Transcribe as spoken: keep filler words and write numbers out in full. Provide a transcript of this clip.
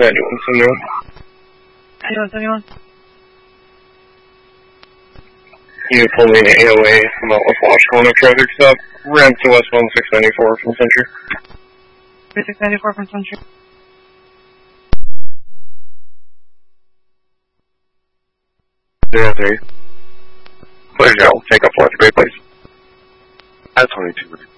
seventy-one seventy-one. seventy-one seventy-one. You pull me in A O A from out with Washington traffic stop. Ramp to westbound six ninety-four from Century. six ninety-four from Century. Zero three. Pleasure, I'll take up fourth grade, please. At twenty-two.